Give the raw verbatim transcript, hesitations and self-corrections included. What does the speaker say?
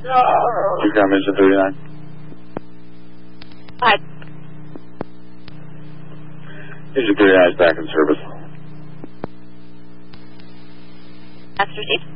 You got Mission thirty-nine. Hi. Mission thirty-nine is back in service. That's received.